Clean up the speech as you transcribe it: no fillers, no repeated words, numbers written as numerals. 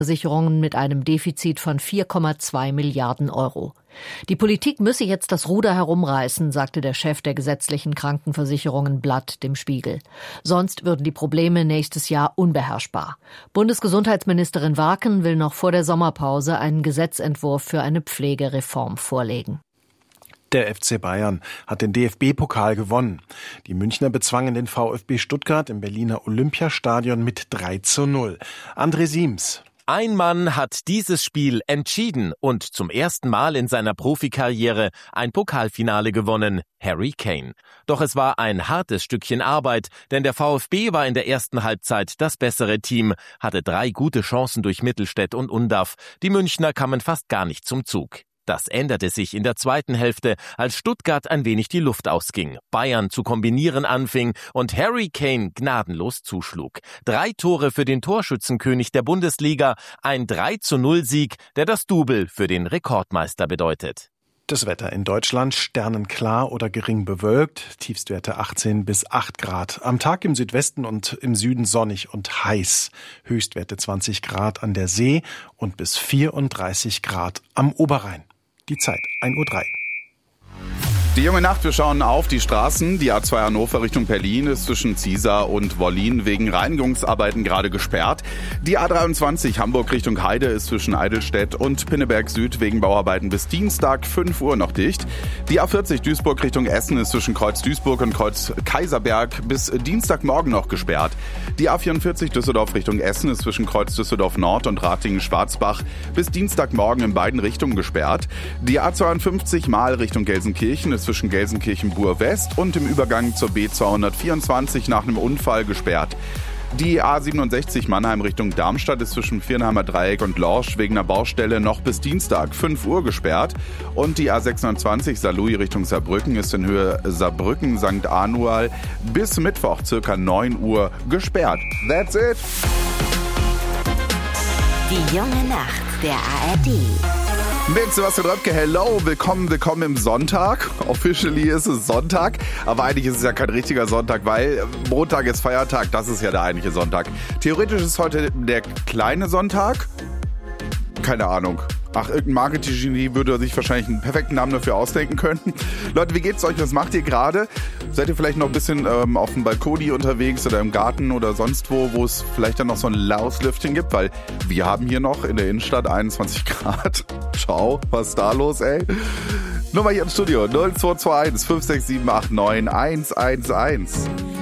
Versicherungen mit einem Defizit von 4,2 Milliarden Euro. Die Politik müsse jetzt das Ruder herumreißen, sagte der Chef der gesetzlichen Krankenversicherungen Blatt dem Spiegel. Sonst würden die Probleme nächstes Jahr unbeherrschbar. Bundesgesundheitsministerin Warken will noch vor der Sommerpause einen Gesetzentwurf für eine Pflegereform vorlegen. Der FC Bayern hat den DFB-Pokal gewonnen. Die Münchner bezwangen den VfB Stuttgart im Berliner Olympiastadion mit 3:0. André Siems. Ein Mann hat dieses Spiel entschieden und zum ersten Mal in seiner Profikarriere ein Pokalfinale gewonnen, Harry Kane. Doch es war ein hartes Stückchen Arbeit, denn der VfB war in der ersten Halbzeit das bessere Team, hatte 3 gute Chancen durch Mittelstädt und Undav. Die Münchner kamen fast gar nicht zum Zug. Das änderte sich in der zweiten Hälfte, als Stuttgart ein wenig die Luft ausging, Bayern zu kombinieren anfing und Harry Kane gnadenlos zuschlug. 3 Tore für den Torschützenkönig der Bundesliga, ein 3:0-Sieg, der das Double für den Rekordmeister bedeutet. Das Wetter in Deutschland sternenklar oder gering bewölkt, Tiefstwerte 18 bis 8 Grad. Am Tag im Südwesten und im Süden sonnig und heiß. Höchstwerte 20 Grad an der See und bis 34 Grad am Oberrhein. Die Zeit 1:03 Uhr. Die junge Nacht, wir schauen auf die Straßen. Die A2 Hannover Richtung Berlin ist zwischen Ziesar und Wollin wegen Reinigungsarbeiten gerade gesperrt. Die A23 Hamburg Richtung Heide ist zwischen Eidelstedt und Pinneberg Süd wegen Bauarbeiten bis Dienstag 5 Uhr noch dicht. Die A40 Duisburg Richtung Essen ist zwischen Kreuz Duisburg und Kreuz Kaiserberg bis Dienstagmorgen noch gesperrt. Die A44 Düsseldorf Richtung Essen ist zwischen Kreuz Düsseldorf Nord und Ratingen-Schwarzbach bis Dienstagmorgen in beiden Richtungen gesperrt. Die A52 Mahl Richtung Gelsenkirchen ist zwischen Gelsenkirchen-Bur West und im Übergang zur B224 nach einem Unfall gesperrt. Die A67 Mannheim Richtung Darmstadt ist zwischen Viernheimer Dreieck und Lorsch wegen einer Baustelle noch bis Dienstag 5 Uhr gesperrt. Und die A26 Saarlouis Richtung Saarbrücken ist in Höhe Saarbrücken-St. Anual bis Mittwoch ca. 9 Uhr gesperrt. That's it! Die junge Nacht der ARD. Mit Sebastian Röpke, hello, willkommen im Sonntag. Officially ist es Sonntag, aber eigentlich ist es ja kein richtiger Sonntag, weil Montag ist Feiertag, das ist ja der eigentliche Sonntag. Theoretisch ist heute der kleine Sonntag. Keine Ahnung. Ach, irgendein Marketing-Genie würde sich wahrscheinlich einen perfekten Namen dafür ausdenken können. Leute, wie geht's euch? Was macht ihr gerade? Seid ihr vielleicht noch ein bisschen auf dem Balkoni unterwegs oder im Garten oder sonst wo es vielleicht dann noch so ein Lauslüftchen gibt? Weil wir haben hier noch in der Innenstadt 21 Grad. Ciao, was ist da los, ey? Nummer hier im Studio 0221 56789 111.